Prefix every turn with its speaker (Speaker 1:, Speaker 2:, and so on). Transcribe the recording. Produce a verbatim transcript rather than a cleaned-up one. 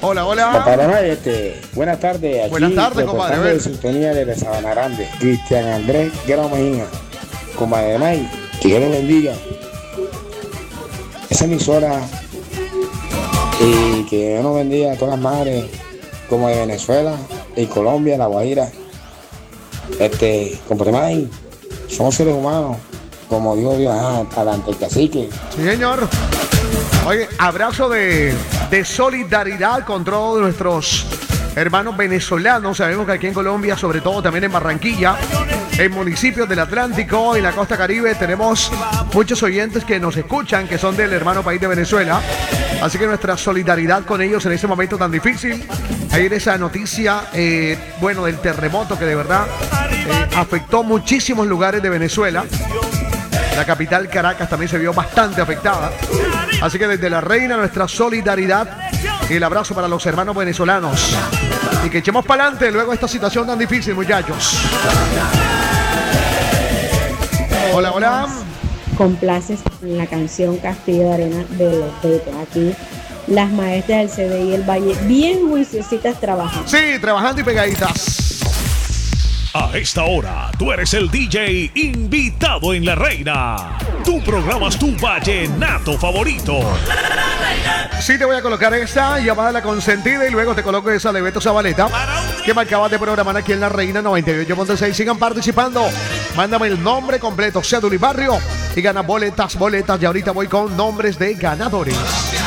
Speaker 1: Hola, hola.
Speaker 2: Compadre May, este, buenas tardes. Aquí,
Speaker 1: buenas tardes, compadre.
Speaker 2: de sintonía de Sabana Grande. Cristian Andrés Guerra Mejía. Compadre May, que Dios lo bendiga. Esa emisora y que Dios nos bendiga a todas las madres como de Venezuela y Colombia, La Guajira. Este, compadre May, somos seres humanos, como dijo Dios, adelante el cacique.
Speaker 1: Sí, señor. Oye, abrazo de, de solidaridad con todos nuestros hermanos venezolanos. Sabemos que aquí en Colombia, sobre todo también en Barranquilla, en municipios del Atlántico y la costa Caribe, tenemos muchos oyentes que nos escuchan, que son del hermano país de Venezuela. Así que nuestra solidaridad con ellos en ese momento tan difícil. Ayer esa noticia, eh, bueno, del terremoto que de verdad eh, afectó muchísimos lugares de Venezuela. La capital Caracas también se vio bastante afectada. Así que desde la reina nuestra solidaridad y el abrazo para los hermanos venezolanos. Y que echemos para adelante luego de esta situación tan difícil, muchachos. Hola, hola.
Speaker 3: Complaces con la canción Castillo de Arena de los Betos. Aquí las maestras del C D I El Valle bien juiciositas trabajando.
Speaker 1: Sí, trabajando y pegaditas.
Speaker 4: A esta hora, tú eres el D J invitado en La Reina. Tú programas tu vallenato favorito.
Speaker 1: Sí, te voy a colocar esta llamada La Consentida y luego te coloco esa de Beto Zabaleta que me acabas de programar aquí en La Reina noventa y ocho punto seis. Sigan participando. Mándame el nombre completo, cédula y barrio y gana boletas, boletas. Y ahorita voy con nombres de ganadores.